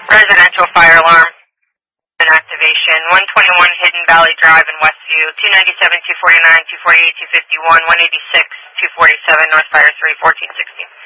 Residential fire alarm and activation. 121 Hidden Valley Drive in Westview. 297, 249, 248, 251, 186, 247, North Fire 3, 1460.